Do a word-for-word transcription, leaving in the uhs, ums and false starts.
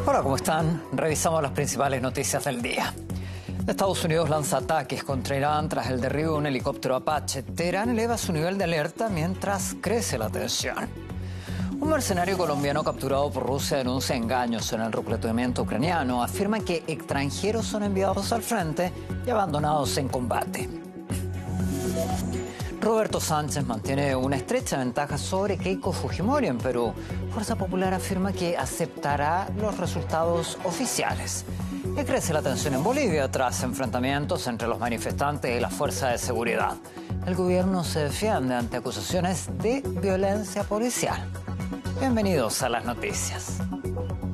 Hola, ¿cómo están? Revisamos las principales noticias del día. Estados Unidos lanza ataques contra Irán tras el derribo de un helicóptero Apache. Teherán eleva su nivel de alerta mientras crece la tensión. Un mercenario colombiano capturado por Rusia denuncia engaños en el reclutamiento ucraniano. Afirma que extranjeros son enviados al frente y abandonados en combate. Roberto Sánchez mantiene una estrecha ventaja sobre Keiko Fujimori en Perú. Fuerza Popular afirma que aceptará los resultados oficiales. Y crece la tensión en Bolivia tras enfrentamientos entre los manifestantes y las fuerzas de seguridad. El gobierno se defiende ante acusaciones de violencia policial. Bienvenidos a las noticias.